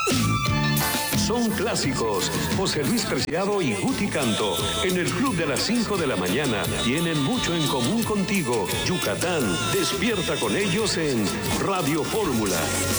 Son clásicos. José Luis Preciado y Guti Canto. En el Club de las 5 de la mañana. Tienen mucho en común contigo. Yucatán. Despierta con ellos en Radio Fórmula.